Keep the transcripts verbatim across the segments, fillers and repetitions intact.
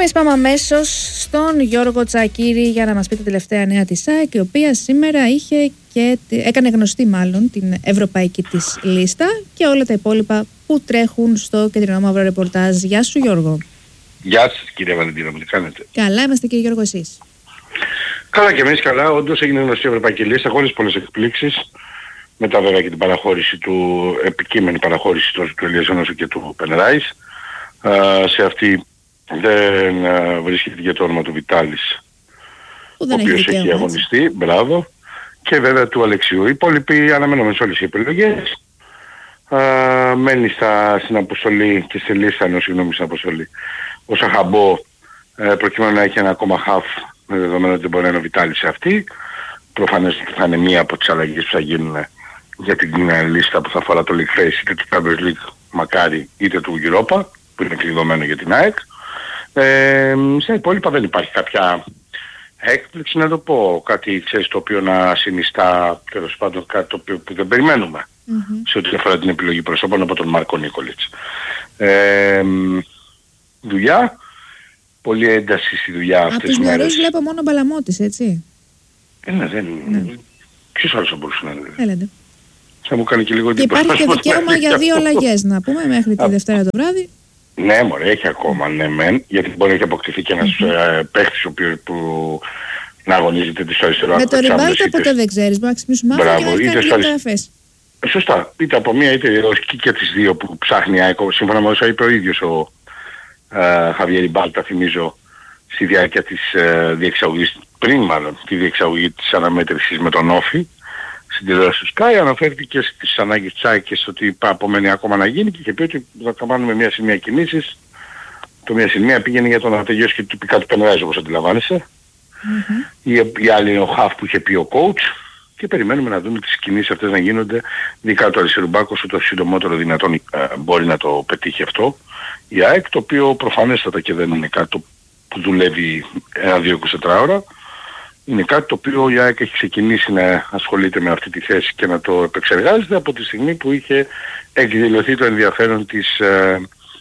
εμείς πάμε αμέσως στον Γιώργο Τσακίρη για να μας πει τα τελευταία νέα της ΑΕΚ, η οποία σήμερα είχε και, έκανε γνωστή μάλλον την ευρωπαϊκή της λίστα και όλα τα υπόλοιπα που τρέχουν στο κεντρικό μαύρο ρεπορτάζ. Γεια σου Γιώργο. Γεια σας κύριε Βαλεντίνα, μου τι κάνετε? Καλά είμαστε κύριε Γιώργο, εσείς? Καλά και εμείς καλά, όντως έγινε γνωστή η ευρωπαϊκή λίστα χωρίς πολλές εκπλήξεις. Μετά βέβαια και την παραχώρηση του, επικείμενη παραχώρηση του, του Ελιασσόνοσου και του Πενράης. Uh, σε αυτή δεν uh, βρίσκεται και το όνομα του Βιτάλης, ο οποίος έχει αγωνιστεί, μπράβο, και βέβαια του Αλεξίου. Οι υπόλοιποι αναμένουμε σε όλες οι επιλογές. Uh, μένει στα, στην αποστολή και στη λίστα, ενώ συγγνώμη στην αποστολή, ο Σαχαμπό, uh, προκειμένου να έχει ένα ακόμα χαφ, με δεδομένο ότι δεν μπορεί να είναι ο Βιτάλης σε αυτή. Προφανώς θα είναι μία από τις αλλαγές που θα γίνουν για την uh, λίστα που θα αφορά το League Face, είτε του Champions League μακάρι, είτε του Europa, που είναι κλειδωμένο για την ΑΕΚ. Ε, στα υπόλοιπα δεν υπάρχει κάποια έκπληξη, να το πω, κάτι ξέρεις, το οποίο να συνιστά τέλος πάντων κάτι το οποίο που δεν περιμένουμε mm-hmm. σε ό,τι αφορά την επιλογή προσώπων από τον Μάρκο Νίκολιτς. Ε, δουλειά, πολύ ένταση στη δουλειά αυτές τις μέρες. Από τους βλέπω μόνο Μπαλαμώτης, έτσι. Ε, ναι, δεν... Ναι. Ποιος άλλος θα μπορούσε να είναι? Έλατε. Θα μου κάνει και λίγο και υπάρχει και δικαίωμα για δύο αλλαγές, να πούμε, μέχρι τη Δευτέρα το βράδυ. Ναι, μωρέ, έχει ακόμα, ναι μεν, γιατί μπορεί να έχει αποκτηθεί και ένας mm-hmm. ε, παίχτης ο οποίος που να αγωνίζεται της αριστερά. Με το ριμπάλτα ποτέ δεν ξέρεις, μπορεί να ξυπνήσουμε μάλλον και να έχει κάνει μεταγραφές. Σωστά, είτε από μία είτε όχι και τις δύο που ψάχνει η ΑΕΚ, σύμφωνα με όσα είπε ο ίδιος ο ε, Χαβιέρ Μπάλτα, θυμίζω, στη διάρκεια της ε, διεξαγωγής, πριν μάλλον τη διεξαγωγή της αναμέτρησης με τον Όφη, στην τηλεόραση του Sky, αναφέρθηκε στις ανάγκες της ΑΕΚ και στο ότι απομένει ακόμα να γίνει και είχε πει ότι θα κάνουμε μια σημεία κινήσεις. Το μια σημεία πήγαινε για το να τελειώσει και το τυπικά του Πενράης, όπως αντιλαμβάνεσαι. Mm-hmm. Η, η άλλη είναι ο Χαφ που είχε πει ο coach και περιμένουμε να δούμε τις κινήσεις αυτές να γίνονται, ειδικά το αριστερομπάκος, το συντομότερο δυνατόν ε, μπορεί να το πετύχει αυτό η ΑΕΚ, το οποίο προφανέστατα και δεν είναι κάτι που δουλεύει ένα δύο είκοσι τέσσερις ώρα. Είναι κάτι το οποίο η ΑΕΚ έχει ξεκινήσει να ασχολείται με αυτή τη θέση και να το επεξεργάζεται από τη στιγμή που είχε εκδηλωθεί το ενδιαφέρον της uh,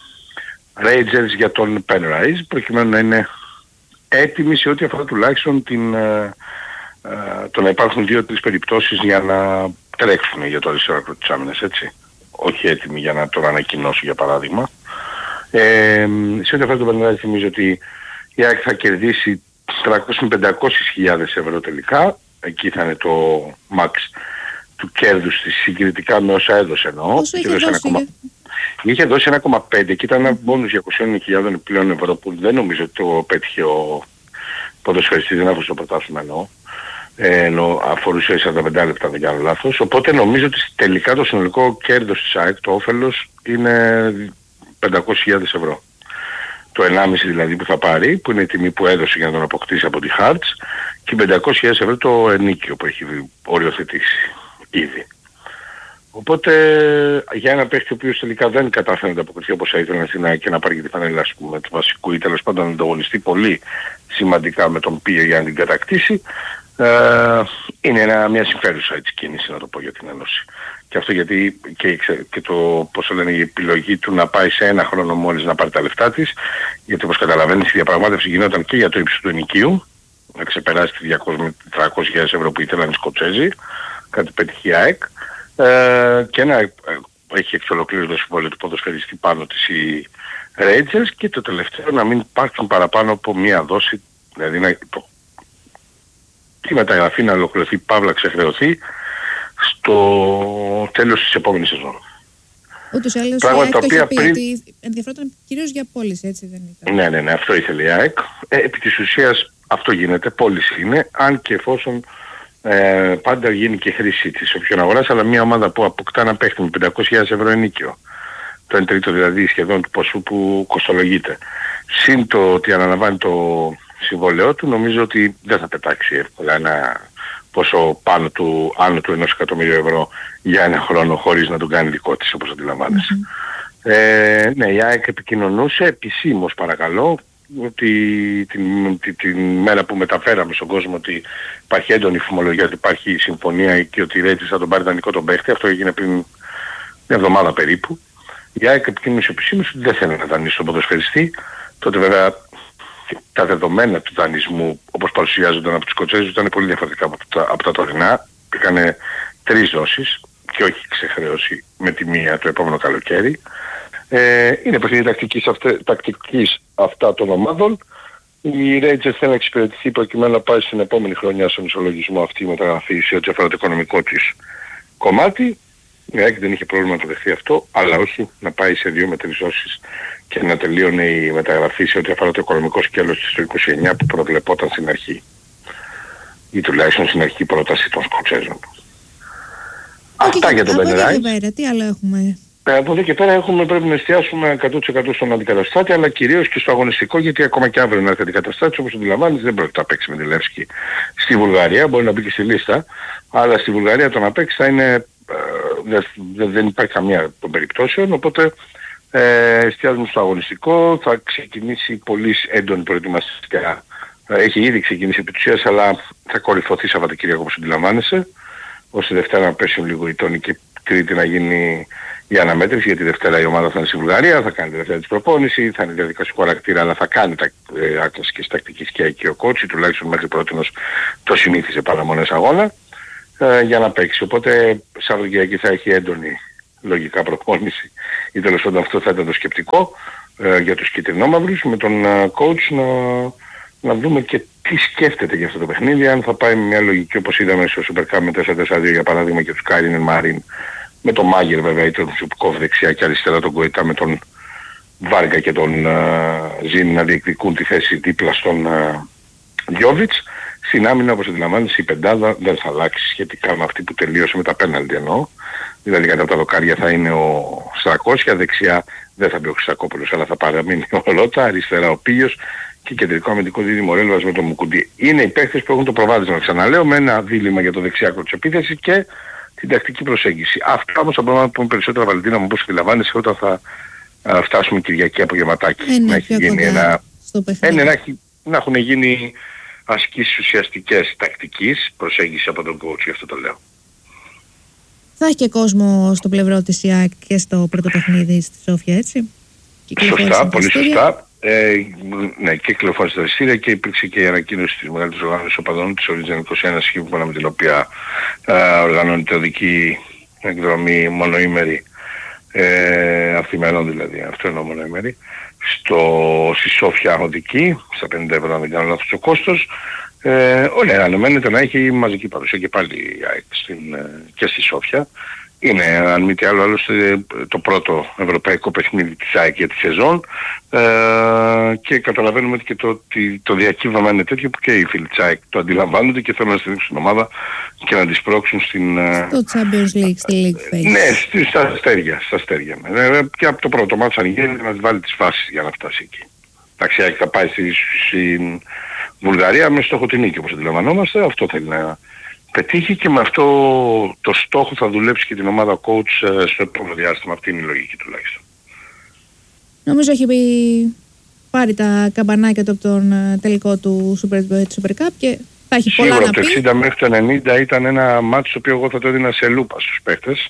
Rangers για τον Penrise, προκειμένου να είναι έτοιμη σε ό,τι αφορά τουλάχιστον την, uh, uh, το να υπάρχουν δύο-τρεις περιπτώσεις για να τρέξουν για το αριστερό άκρο της άμυνας, έτσι. Όχι έτοιμοι για να το ανακοινώσουν, για παράδειγμα. Ε, σε ό,τι αφορά τον Penrise θυμίζω ότι η ΑΕΚ θα κερδίσει τριακόσιες με πεντακόσιες χιλιάδες ευρώ τελικά. Εκεί θα είναι το max του κέρδους της συγκριτικά με όσα έδωσε, εννοώ. Όσο είχε δώσει, ακόμα... είχε δώσει ένα κόμμα πέντε και ήταν ένα μπόνους διακόσιες χιλιάδες πλέον ευρώ που δεν νομίζω ότι το πέτυχε ο ποδοσφαιριστής, δεν άφησε το πρωτάθλημα, εννοώ. Ε, ενώ αφορούσε σαράντα πέντε λεπτά, δεν κάνω λάθος. Οπότε νομίζω ότι τελικά το συνολικό κέρδος της ΑΕΚ, το όφελος, είναι πεντακόσιες χιλιάδες ευρώ. Το ενάμιση δηλαδή που θα πάρει, που είναι η τιμή που έδωσε για να τον αποκτήσει από τη Hearts, και πεντακόσιες χιλιάδες ευρώ το ενίκιο που έχει οριοθετήσει ήδη. Οπότε για ένα παίχτη ο οποίος τελικά δεν κατάφερε να ανταποκριθεί όπως θα ήθελε στην ΑΕΚ και να πάρει και τη φανέλα του βασικού ή τέλος πάντων να ανταγωνιστεί πολύ σημαντικά με τον Πίε για να την κατακτήσει, ε, είναι ένα, μια συμφέρουσα έτσι κίνηση, να το πω, για την Ένωση. Και αυτό γιατί και, και το, πώς λένε, η επιλογή του να πάει σε ένα χρόνο μόλις να πάρει τα λεφτά της, γιατί όπως καταλαβαίνεις η διαπραγμάτευση γινόταν και για το ύψος του ενοικίου, να ξεπεράσει τη διακόσιες με τριακόσιες χιλιάδες ευρώ που ήθελαν οι Σκοτσέζοι, κάτι πέτυχε η ΑΕΚ, ε, και να ε, έχει εξ ολοκλήρου το συμβόλαιο του ποδοσφαιριστή πάνω της η Rangers, και το τελευταίο να μην υπάρξουν παραπάνω από μία δόση, δηλαδή να, το, τη μεταγραφή να ολοκληρωθεί, παύλα ξεχρεωθεί στο τέλος της επόμενης σεζόν. Ούτως ή άλλως η ΑΕΚ το είχε πει πριν... ότι ενδιαφέρονταν κυρίως για πώληση, έτσι δεν ήταν? Ναι, ναι, ναι, αυτό ήθελε η ΑΕΚ. Ε, επί της ουσίας αυτό γίνεται, πώληση είναι, αν και εφόσον ε, πάντα γίνει και χρήση της όποιον αγοράς, αλλά μια ομάδα που αποκτά ένα παίχτη με πεντακόσιες χιλιάδες ευρώ ενίκιο, το εν τρίτο δηλαδή σχεδόν του ποσού που κοστολογείται, συν το ότι αναλαμβάνει το συμβόλαιό του, νομίζω ότι δεν θα πετάξει εύκολα ένα πόσο πάνω του, άνω του ενός εκατομμυρίου ευρώ για ένα χρόνο χωρίς να τον κάνει δικό της, όπως αντιλαμβάνεσαι. Mm-hmm. Ε, ναι, η ΑΕΚ επικοινωνούσε επισήμως, παρακαλώ, ότι την, την, την μέρα που μεταφέραμε στον κόσμο ότι υπάρχει έντονη φημολογία, ότι υπάρχει συμφωνία και ότι η Rangers θα τον πάρει δανεικό τον παίχτη. Αυτό έγινε πριν μια εβδομάδα περίπου. Η ΑΕΚ επικοινωνούσε επισήμως ότι δεν θέλει να δανείσει τον ποδοσφαιριστή. Τότε βέβαια τα δεδομένα του δανεισμού όπως παρουσιάζονταν από τους Σκοτσέζους ήταν πολύ διαφορετικά από τα, από τα τωρινά. Είχαν τρεις δόσεις και όχι ξεχρέωση με τη μία το επόμενο καλοκαίρι. Ε, είναι παιχνίδι τακτικής, αυτε, τακτικής αυτά των ομάδων. Η Rangers θέλει να εξυπηρετηθεί προκειμένου να πάει στην επόμενη χρονιά στον ισολογισμό αυτή η μεταγραφή σε ό,τι αφορά το οικονομικό της κομμάτι. Η ΑΕΚ δεν είχε πρόβλημα να το δεχθεί αυτό, αλλά όχι να πάει σε δύο με τρεις δόσεις και να τελείωνε η μεταγραφή σε ό,τι αφορά το οικονομικό σκέλος της το είκοσι εννιά που προβλεπόταν στην αρχή. Ή τουλάχιστον στην αρχή πρόταση των Σκοτσέζων. Αυτά για τον Ben Rice. Τι άλλο έχουμε? Από εδώ και πέρα έχουμε, πρέπει να εστιάσουμε εκατό τοις εκατό στον αντικαταστάτη, αλλά κυρίως και στο αγωνιστικό, γιατί ακόμα και αύριο να έρθει αντικαταστάτης, όπως αντιλαμβάνεις, δεν πρόκειται να παίξει με τη Λεύσκη στη Βουλγαρία, μπορεί να μπει και στη λίστα, αλλά στη Βουλγαρία το να παίξει θα είναι, ε, δε, δεν υπάρχει καμία των περιπτώσεων, οπότε ε, εστιάζουμε στο αγωνιστικό, θα ξεκινήσει πολύ έντονη προετοιμασία. Έχει ήδη ξεκινήσει επί της ουσίας, αλλά θα κορυφωθεί Σαββατοκύριακο όπως αντιλαμβάνεσαι, ώστε Δευτέρα να πέσουν λίγο οι τόνοι και Τρίτη να γίνει η αναμέτρηση, γιατί Δευτέρα η ομάδα θα είναι στη Βουλγαρία, θα κάνει τη Δευτέρα της προπόνηση, θα είναι διαδικαστικό χαρακτήρα, αλλά θα κάνει τα άκρες και τακτικής και εκεί ο κότσι, τουλάχιστον μέχρι πρότινος το συνήθιζε παραμονές αγώνα, ε, για να παίξει. Οπότε Σαββατοκύριακη θα έχει έντονη λογικά προπόνηση, ή τέλος πάντων αυτό θα ήταν το σκεπτικό ε, για τους κυτρινόμαυρους, με τον ε, coach να, να δούμε και τι σκέφτεται για αυτό το παιχνίδι, αν θα πάει με μια λογική όπως είδαμε στο Super Cup με τέσσερα τέσσερα δύο για παράδειγμα και τους Κάινεν Μαρίν, με τον Μάγερ βέβαια ή τον Τσουπκόβ δεξιά και αριστερά τον Κοϊτά με τον Βάργα και τον uh, Ζήνη να διεκδικούν τη θέση δίπλα στον Γιόβιτς. Uh, Στην άμυνα όπως αντιλαμβάνεσαι η πεντάδα δεν θα αλλάξει σχετικά με αυτή που τελείωσε με τα πέναλτι εννοώ. Δηλαδή κατά από τα δοκάρια θα είναι ο Στρακόσια, δεξιά δεν θα μπει ο Χρυσακόπουλος αλλά θα παραμείνει ο Λότα, αριστερά ο Πίλιος και κεντρικό αμυντικό δίδυμο Ρέλβας με τον Μουκουντή. Είναι οι παίκτες που έχουν το προβάδισμα, ξαναλέω, με ένα δίλημμα για το δεξιάκρο της επίθεσης και την τακτική προσέγγιση. Αυτά όμως θα μπορούμε να πούμε περισσότερα, Βαλεντίνα μου, όπως αντιλαμβάνεσαι, όταν θα α, φτάσουμε Κυριακή απογευματάκι. Ε, ναι, να έχει γίνει ένα... ε, ναι, να, έχει... να έχουν γίνει ασκήσεις ουσιαστικές τακτικής προσέγγιση από τον coach, γι' αυτό το λέω. Θα έχει και κόσμο στο πλευρό της ΙΑΚ και στο πρώτο παιχνίδι στη Σόφια, έτσι? Σωστά, πολύ σωστά. Ε, ναι, κυκλοφόρησε τα εισιτήρια και υπήρξε και η ανακοίνωση της μεγαλύτερης οργάνωσης οπαδών της Origin είκοσι ένα, σύμφωνα με την οποία ε, οργανώνεται οδική εκδρομή μονοήμερη, ε, αυθημερών δηλαδή, αυτό εννοώ μονοήμερη, στο, στη Σόφια οδική, στα πενήντα ευρώ αν δεν κάνω λάθος το κόστος. Ε, όλα αναμένεται να έχει μαζική παρουσία και πάλι στην, και στη Σόφια. Είναι, αν μη τι άλλο, άλλωστε το πρώτο ευρωπαϊκό παιχνίδι της ΑΕΚ για τη σεζόν ε, και καταλαβαίνουμε ότι και το, το, το διακύβαμα είναι τέτοιο που και οι φίλοι της ΑΕΚ το αντιλαμβάνονται και θέλουν να στηρίξουν την ομάδα και να τις πρόξουν στην... Στο Champions League, στη League Phase. Ναι, στη, στα αστέρια, στα αστέρια. Ε, και από το πρώτο μάτσο αν γίνει να βάλει τις φάσεις για να φτάσει εκεί. Εντάξει, η ΑΕΚ θα πάει στη, στην Βουλγαρία με στόχο την νίκη όπως αντιλαμβανόμαστε, αυτό θέλει να πετύχει και με αυτό το στόχο θα δουλέψει και την ομάδα coach στο επόμενο διάστημα. Αυτή είναι η λογική τουλάχιστον. Νομίζω έχει πάρει τα καμπανάκια του από τον τελικό του Super, Super Cup και θα έχει πολλά σίγουρα να πει. Σίγουρα από το εξήντα μέχρι το ενενήντα ήταν ένα μάτσο το οποίο εγώ θα το έδινα σε λούπα στους παίχτες.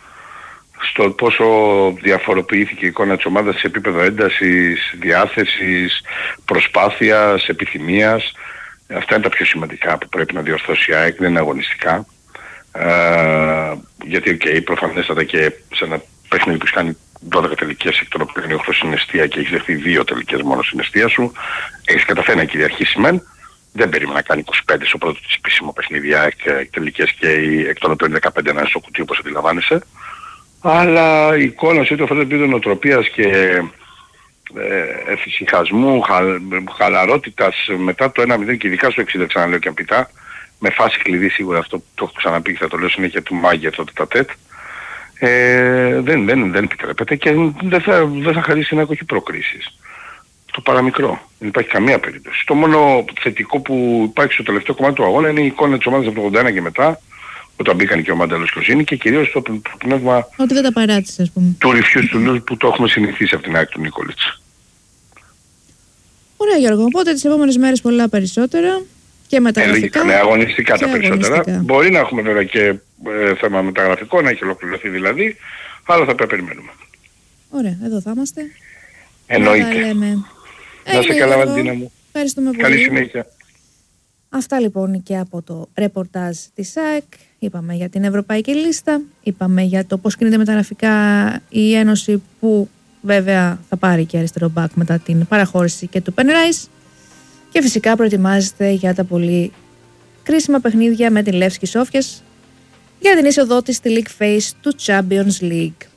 Στο πόσο διαφοροποιήθηκε η εικόνα της ομάδας σε επίπεδο έντασης, διάθεσης, προσπάθειας, επιθυμίας. Αυτά είναι τα πιο σημαντικά που πρέπει να διορθώσει η ΑΕΚ, δεν είναι αγωνιστικά. Ε, γιατί και okay, προφανέστατα και σε ένα παιχνίδι που έχει κάνει δώδεκα τελικές, εκ των οποίων είναι οκτώ στην εστία και έχει δεχτεί δύο τελικές μόνο στην εστία σου, έχεις καταφέρει να κυριαρχήσει μεν. Δεν περίμενα να κάνει είκοσι πέντε στο πρώτο της επίσημο παιχνίδι η ΑΕΚ τελικές και εκ των οποίων δεκαπέντε να είναι στο κουτί όπως αντιλαμβάνεσαι. Αλλά η εικόνα σε ό,τι αφορά το επίπεδο νοοτροπίας και ε, εφησυχασμού, χα, χαλαρότητας μετά το ένα μηδέν και ειδικά στο εξήντα ξαναλέω και αμπιτά, με φάση κλειδί σίγουρα, αυτό που το έχω ξαναπεί και θα το λέω συνέχεια του Μάγκερ το τετατέτ, ε, δεν, δεν, δεν επιτρέπεται και δεν θα, δεν θα χαρίσει να έχει προκρίσεις. Το παραμικρό. Δεν υπάρχει καμία περίπτωση. Το μόνο θετικό που υπάρχει στο τελευταίο κομμάτι του αγώνα είναι η εικόνα της ομάδας από το ογδόντα ένα και μετά, όταν μπήκαν και ο Μάνταλος και ο Ζήνη και κυρίως το πνεύμα ότι δεν τα παράτησε, ας πούμε, του refuse του λούς που το έχουμε συνηθίσει από την ΑΕΚ του Νίκολιτς. Ωραία Γιώργο, οπότε τις επόμενες μέρες πολλά περισσότερα και μεταγραφικά. Ναι, αγωνιστικά τα περισσότερα. Αγωνιστικά. Μπορεί να έχουμε βέβαια και ε, θέμα μεταγραφικό, να έχει ολοκληρωθεί δηλαδή, αλλά θα πρέπει να περιμένουμε. Ωραία, εδώ θα είμαστε. Εννοείται. Να, να σε καλά Βαλεντίνα μου. Ευχαριστούμε πολύ. Καλή συνέχεια. Αυτά λοιπόν και από το ρεπορτάζ της ΑΕΚ. Είπαμε για την ευρωπαϊκή λίστα, είπαμε για το πώς κινείται μεταγραφικά η Ένωση, που βέβαια θα πάρει και αριστερό μπακ μετά την παραχώρηση και του Penrice, και φυσικά προετοιμάζεται για τα πολύ κρίσιμα παιχνίδια με την Λεύσκη Σόφιας για την είσοδό της στη League Phase του Champions League.